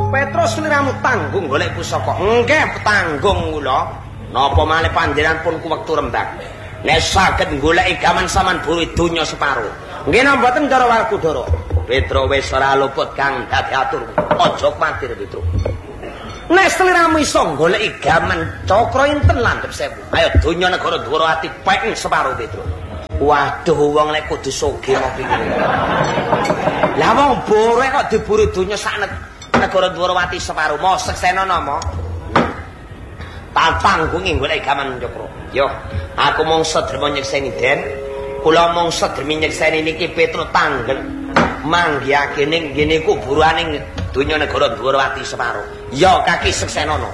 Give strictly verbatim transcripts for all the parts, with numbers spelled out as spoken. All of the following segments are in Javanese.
Petrus sliramu tanggung golek pusaka. Nggih, tanggung kula. Napa malih panjenengan pun kuwektu rembag. Nek saged goleki gaman saman buru donya separo. Nggih napa mboten cara Werkudara. Petrus wis ora luput kang dadi atur. Aja kuwatir Petrus. Nek sliramu iso goleki gaman cakra inten landhep sewu. Ayo donya negara Dwarawati peken separo Petrus. Waduh wong lek kudu sugih mau pikir. Lah wong bore kok diburu donya sak negara Dwarawati separo. Mau seksena napa? Tak tanggungi golek gaman cakra. Yo, aku mung sedherma nyekseni Den. Kula mung sedhermi nyekseni niki Petrus tanggel manggihake ning ngene ku buruaning donya negara Dwarawati separo. Yo kaki seksenana.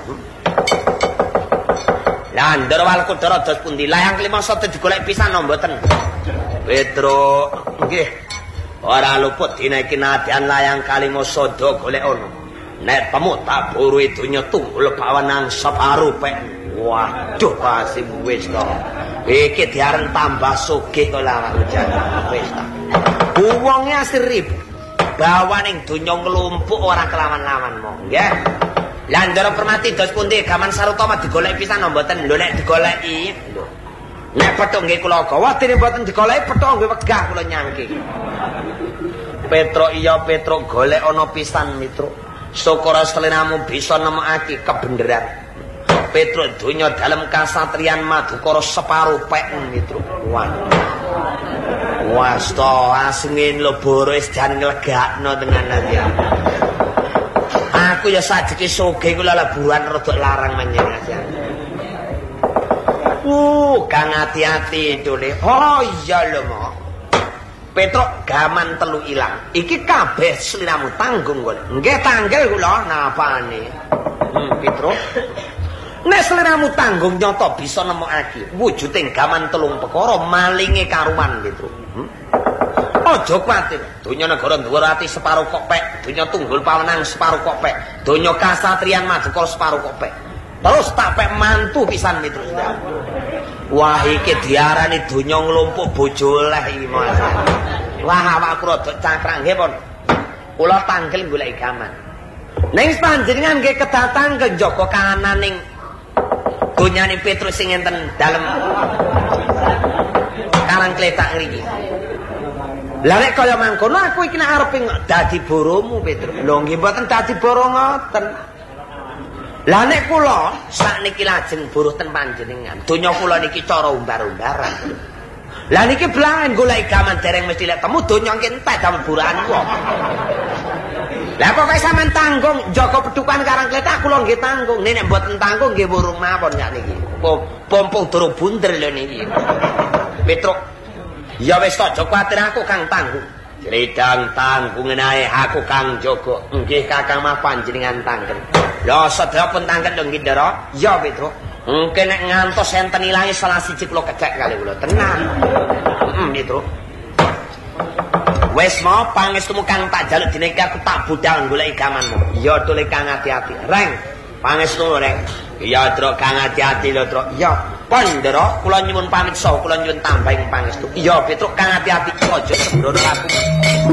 Lah ndara Werkudara dos pundi? Layang kelima sedaya digolek pisan no mboten? Petrus nggih. Ora luput dina iki nadyan layang kalima sada golek ono. Nek temu tak burui donya tunggul bawanang separo pek. Waduh pasti wis to. Iki diareng tambah sugih kok lawak hujan. Wis ta. Wonge asrip. Bawaning donya nglumpuk ora kelawan-lawan mo. Nggih. Lah ndara Permati dos pundi gaman Sarutama digoleki pisan no mboten? Lho nek digoleki lho. Nek petuk nggih kula gawa dene mboten digoleki petuk nggih wegah kula nyangki. Petruk iya Petruk golek ana pisan Mitruk. Syukur sliramu bisa nemokake kebeneran. Petruk donya dalem kasatriyan Madukara separo pek Mitruk. Wah. Wasta asingin lho boris jan nglegakno tenan ya. Aku ya sajeki sugih kula leburan rada larang menyang aja. Uh, kang hati-hati itu le. Oh iya lho mo. Petruk gaman telu ilang. Iki kabeh sliramu tanggung kula. Nggih tanggel kula napane. Hmm, Petruk. Nek sliramu tanggung nyata bisa nemokake wujuding gaman telung perkara malinge karuan Petruk. Hmm? Aja kuwatir. Donya negara Dwarawati separo kok pek, donya tunggul pawenang separo kok pek, donya kasatriyan Madukara separo kok pek. Terus tak pek mantu pisan Petrus. Wah iki diarani donya nglumpuk bojo leh iki Mas. Wah awakku rada cakrak nggih pon. Kula tanggel golek gaman. Ning panjenengan nggih kedatang ke njaga kananing donyane Petrus sing enten dalem Karang Kletak ngriki. Lah nek kaya mangkono aku iki nek arep dadi boromu Petrus. Lho nggih mboten dadi boro ngoten. Lah nek kula sakniki lajeng buruh ten panjenengan. Donya kula niki cara umbar-umbaran. Lah niki blangen golek gaman dereng mesti lek temu donya nggih entek damel burahan wong. Lah pokoke sampean tanggung jaga pedukan Karang Kletak kula nggih tanggung. Nek mboten tanggung nggih burung mawon sak niki. Pompong durung bunder lho niki. Petruk. Ya wis aja kuwatir aku kang tanggung. Jredang tanggungan ae aku kang jaga. Nggih Kakang mah panjenengan tangken. Lah sedaya pun tangken lho nggih Ndara. Ya Petruk. Mungkin nek ngantos enten ilange salah siji kula kecek kali kula tenan. Heeh Petruk. Wis mau pangestumu kang tak jaluk dina iki aku tak budal goleki gamanmu. Ya tole kang ati-ati. Reng, pangestu Reng. Iya Truk kang ati-ati lho Truk. Iya. Pon Ndara, kula nyuwun pamit saha kula nyuwun tambahing pangestu. Iya Petruk kang ati-ati aja sembrono aku.